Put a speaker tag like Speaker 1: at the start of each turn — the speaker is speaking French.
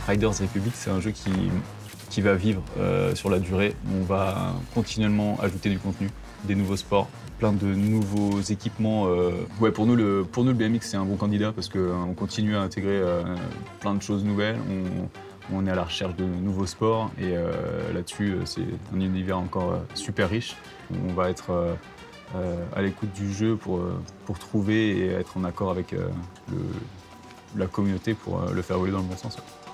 Speaker 1: Riders Republic, c'est un jeu qui va vivre sur la durée. On va continuellement ajouter du contenu, des nouveaux sports, plein de nouveaux équipements. Ouais, pour nous, le BMX, c'est un bon candidat parce qu'on continue à intégrer plein de choses nouvelles. On est à la recherche de nouveaux sports et là-dessus, c'est un univers encore super riche. On va être à l'écoute du jeu pour trouver et être en accord avec la communauté pour le faire évoluer dans le bon sens. Ouais.